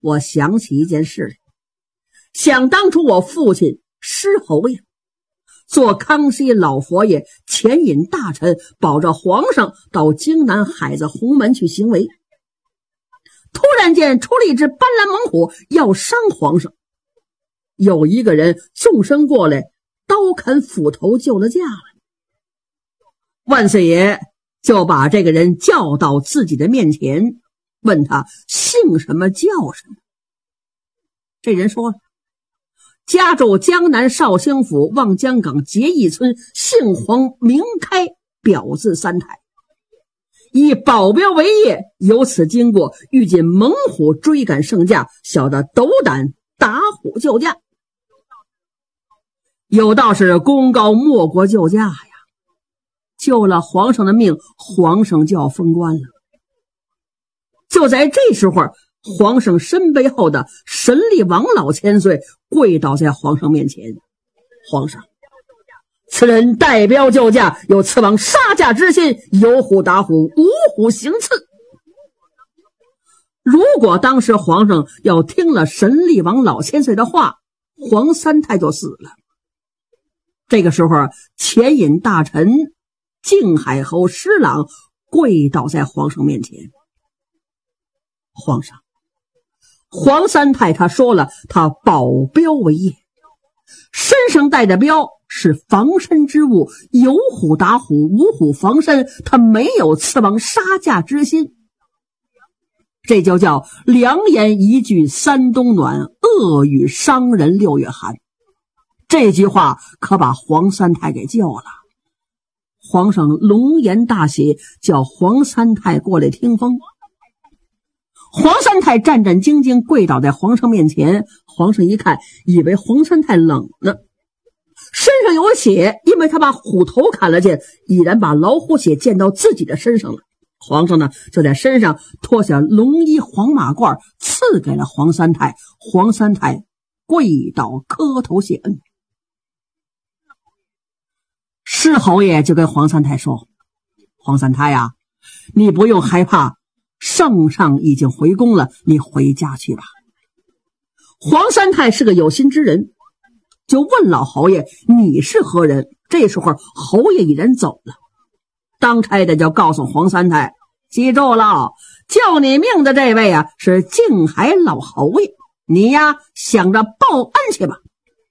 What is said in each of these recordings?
我想起一件事来。想当初我父亲施侯爷做康熙老佛爷前引大臣，保着皇上到京南海子鸿门去行为，突然间出了一只斑斓猛虎要伤皇上，有一个人纵身过来，刀砍斧头救了驾了。万岁爷就把这个人叫到自己的面前，问他姓什么叫什么。这人说了，家住江南绍兴府望江港结义村，姓黄名开，表字三台，以保镖为业，由此经过，遇见猛虎追赶圣驾，小的斗胆打虎救驾。有道是功高莫过救驾呀，救了皇上的命，皇上就要封官了。就在这时候，皇上身背后的神力王老千岁跪倒在皇上面前，皇上，此人代表救驾，有刺王杀驾之心，有虎打虎，无虎行刺。如果当时皇上要听了神力王老千岁的话，皇三太就死了。这个时候，前引大臣靖海侯施琅跪倒在皇上面前，皇上，皇三太他说了，他保镖为业，身上带的镖是防身之物，有虎打虎，无虎防身，他没有刺王杀驾之心。这就叫良言一句三冬暖，恶语伤人六月寒。这句话可把皇三太给救了。皇上龙颜大喜，叫皇三太过来听风。皇三太战战兢兢跪倒在皇上面前，皇上一看，以为皇三太冷呢，身上有血，因为他把虎头砍了剑，已然把老虎血溅到自己的身上了。皇上呢，就在身上脱下龙衣黄马褂，赐给了皇三太。皇三太跪倒磕头谢恩。施侯爷就跟皇三太说，皇三太呀，你不用害怕，圣上已经回宫了，你回家去吧。皇三太是个有心之人，就问老侯爷，你是何人？这时候侯爷已然走了，当差的就告诉皇三太，记住了，救你命的这位啊，是靖海老侯爷，你呀想着报恩去吧。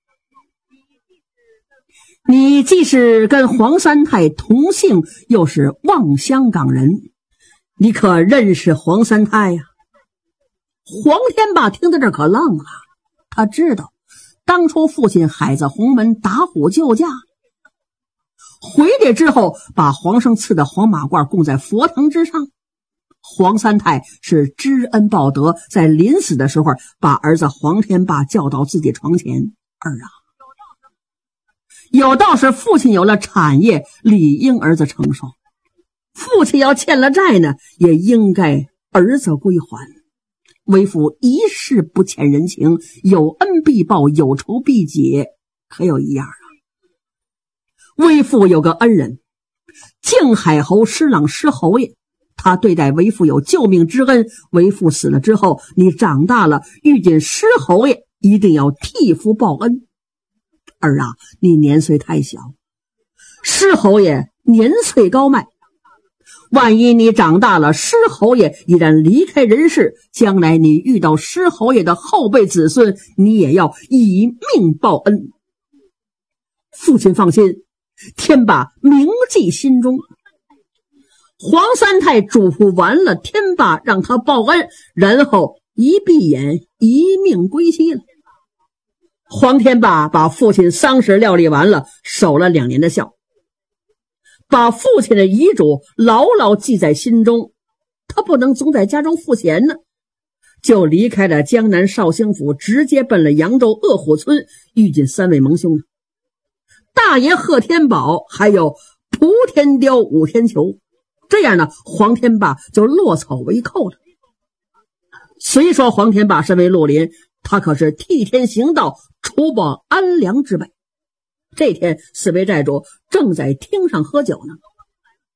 你既是跟皇三太同姓，又是望香港人，你可认识皇三太呀？黄天霸听到这可愣了，他知道当初父亲海子鸿门打虎救驾，回来之后把皇上赐的黄马褂供在佛堂之上。皇三太是知恩报德，在临死的时候把儿子黄天霸叫到自己床前，儿啊，有道是父亲有了产业，理应儿子承受，父亲要欠了债呢，也应该儿子归还。为父一世不欠人情，有恩必报，有仇必解，可有一样啊，为父有个恩人靖海侯施琅施侯爷，他对待为父有救命之恩，为父死了之后，你长大了遇见施侯爷，一定要替父报恩。儿啊，你年岁太小，施侯爷年岁高迈，万一你长大了，施侯爷已然离开人世，将来你遇到施侯爷的后辈子孙，你也要以命报恩。父亲放心，天霸铭记心中。皇三太嘱咐完了天霸，让他报恩，然后一闭眼一命归西了。黄天霸把父亲丧事料理完了，守了2年的孝，把父亲的遗嘱牢牢记在心中，他不能总在家中赋闲呢，就离开了江南绍兴府，直接奔了扬州鄂虎村，遇见3位盟兄，大爷贺天宝，还有蒲天雕、武天球。这样呢，黄天霸就落草为寇了。虽说黄天霸身为绿林，他可是替天行道，除暴安良之辈。这天4位寨主正在厅上喝酒呢，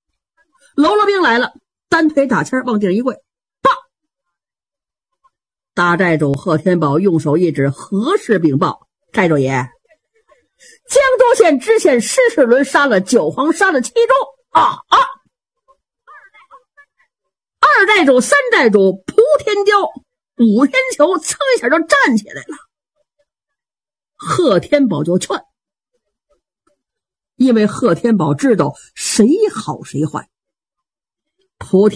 喽啰兵来了，单腿打签往地上一跪， 大寨主贺天宝用手一指，何事禀报？寨主爷，江州县知县施世伦杀了9皇，杀了7州。2寨主、3寨主蒲天雕、武天球噌一下就站起来了。贺天宝就劝，因为贺天宝知道谁好谁坏。蒲天